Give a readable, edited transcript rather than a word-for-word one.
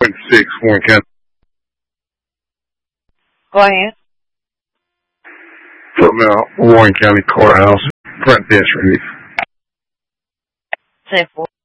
26, Warren County. Go ahead. From Warren County Courthouse, front desk relief. 10-4.